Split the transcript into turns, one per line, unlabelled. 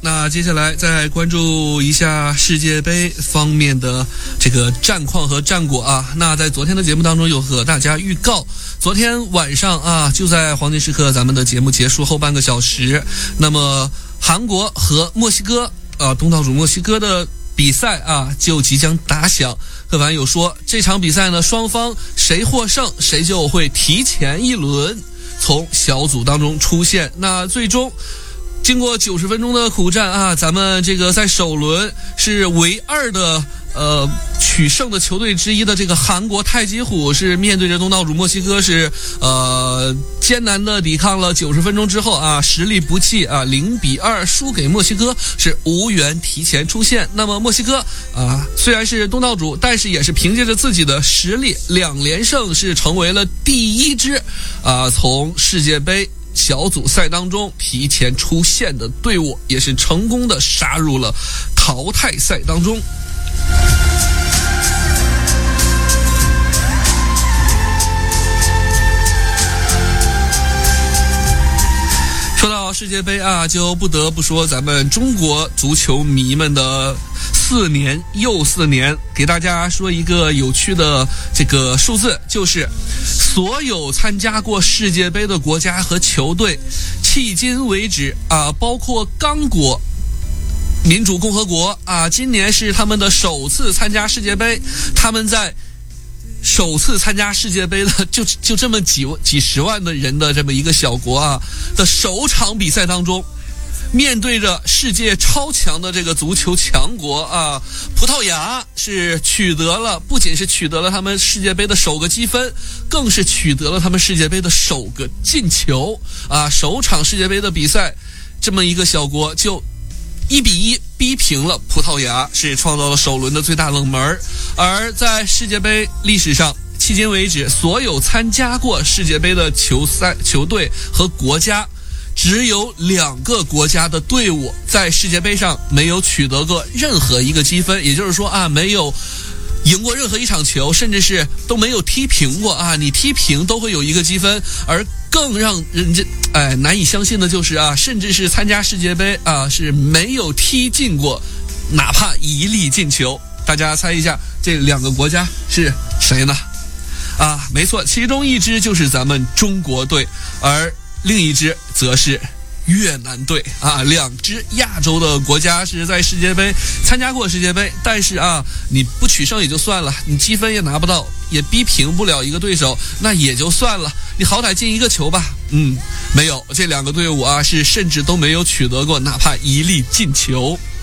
那接下来再关注一下世界杯方面的这个战况和战果啊。那在昨天的节目当中有和大家预告，昨天晚上啊，就在黄金时刻咱们的节目结束后半个小时，那么韩国和墨西哥东道主墨西哥的比赛啊就即将打响。各网友说，这场比赛呢，双方谁获胜谁就会提前一轮从小组当中出现。那最终经过90分钟的苦战啊，咱们这个在首轮是唯二的取胜的球队之一的这个韩国太极虎是面对着东道主墨西哥是艰难的抵抗了90分钟之后啊，实力不济啊，0-2输给墨西哥，是无缘提前出线。那么墨西哥虽然是东道主，但是也是凭借着自己的实力2连胜，是成为了第一支从世界杯小组赛当中提前出线的队伍，也是成功的杀入了淘汰赛当中。说到世界杯啊，就不得不说咱们中国足球迷们的4年又4年，给大家说一个有趣的这个数字，就是所有参加过世界杯的国家和球队，迄今为止包括刚果民主共和国今年是他们的首次参加世界杯，他们在首次参加世界杯的就这么几十万的人的这么一个小国的首场比赛当中，面对着世界超强的这个足球强国葡萄牙是不仅是取得了他们世界杯的首个积分，更是取得了他们世界杯的首个进球首场世界杯的比赛，这么一个小国就1-1逼平了葡萄牙，是创造了首轮的最大冷门。而在世界杯历史上，迄今为止所有参加过世界杯的球队和国家，只有2个国家的队伍在世界杯上没有取得过任何一个积分，也就是说没有赢过任何一场球，甚至是都没有踢平过你踢平都会有一个积分。而更让人难以相信的就是甚至是参加世界杯是没有踢进过哪怕一粒进球。大家猜一下这2个国家是谁呢？没错，其中一支就是咱们中国队，而另一支则是越南队2支亚洲的国家是在世界杯参加过世界杯，但是你不取胜也就算了，你积分也拿不到，也逼平不了一个对手，那也就算了，你好歹进一个球吧。没有，这2个队伍是甚至都没有取得过哪怕一粒进球。